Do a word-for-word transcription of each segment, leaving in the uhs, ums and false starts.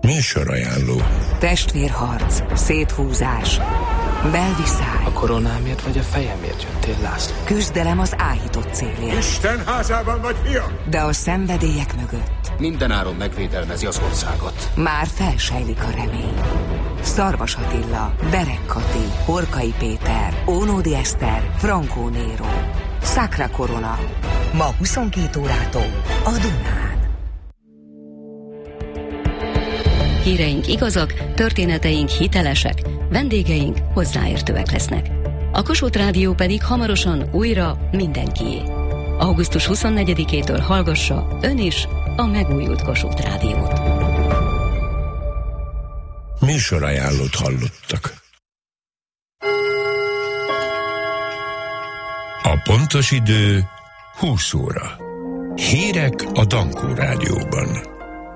Műsorajánló. Testvérharc, széthúzás, belviszály. A koronámért vagy a fejemért jöttél, László? Küzdelem az áhított célért. Isten házában vagy, fiam! De a szenvedélyek mögött Minden áron megvédelmezi az országot. már felsejlik a remény. Szarvas Attila, Berek Kati, Horkai Péter, Ónódi Eszter, Frankó Néró. Sacra Corona. Ma huszonkét órától a Dunán. Híreink igazak, történeteink hitelesek, vendégeink hozzáértőek lesznek. A Kossuth Rádió pedig hamarosan újra mindenkié. augusztus huszonnegyedikétől hallgassa ön is a megújult Kossuth Rádiót. Műsorajánlót hallottak. A pontos idő húsz óra. Hírek a Dankó Rádióban.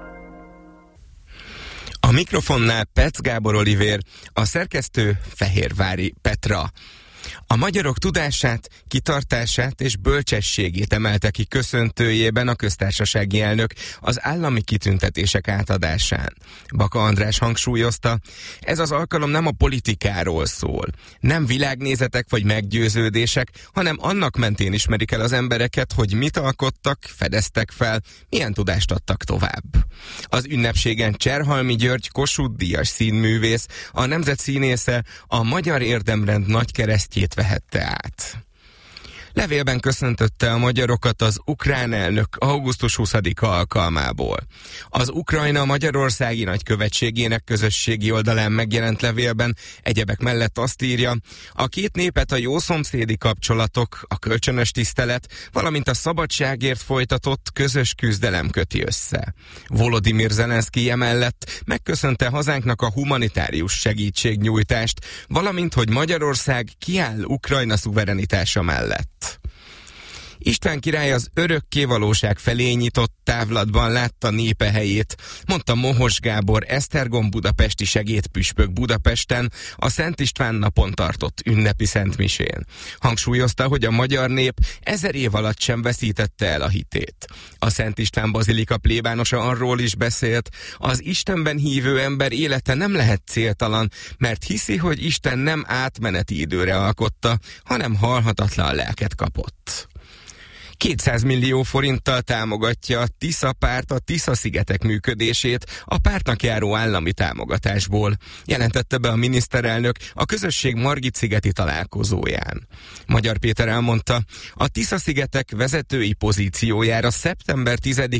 A mikrofonnál Petsz Gábor Olivér, a szerkesztő Fehérvári Petra. A magyarok tudását, kitartását és bölcsességét emelte ki köszöntőjében a köztársasági elnök az állami kitüntetések átadásán. Baka András hangsúlyozta, ez az alkalom nem a politikáról szól. Nem világnézetek vagy meggyőződések, hanem annak mentén ismerik el az embereket, hogy mit alkottak, fedeztek fel, milyen tudást adtak tovább. Az ünnepségen Cserhalmi György Kossuth-díjas színművész, a nemzet színésze a Magyar Érdemrend nagykeresztjét vehette át. Levélben köszöntötte a magyarokat az ukrán elnök augusztus huszadika alkalmából. Az Ukrajna Magyarországi Nagykövetségének közösségi oldalán megjelent levélben egyebek mellett azt írja, a két népet a jószomszédi kapcsolatok, a kölcsönös tisztelet, valamint a szabadságért folytatott közös küzdelem köti össze. Volodymyr Zelenszky emellett megköszönte hazánknak a humanitárius segítségnyújtást, valamint hogy Magyarország kiáll Ukrajna szuverenitása mellett. István király az örökké valóság felé nyitott távlatban látta népe helyét, mondta Mohos Gábor Esztergom budapesti segédpüspök Budapesten a Szent István napon tartott ünnepi szentmisén. Hangsúlyozta, hogy a magyar nép ezer év alatt sem veszítette el a hitét. A Szent István bazilika plébánosa arról is beszélt, az Istenben hívő ember élete nem lehet céltalan, mert hiszi, hogy Isten nem átmeneti időre alkotta, hanem halhatatlan lelket kapott. kétszáz millió forinttal támogatja a Tisza párt a Tisza-szigetek működését a pártnak járó állami támogatásból, jelentette be a miniszterelnök a közösség Margit-szigeti találkozóján. Magyar Péter elmondta, a Tisza-szigetek vezetői pozíciójára szeptember tizedikén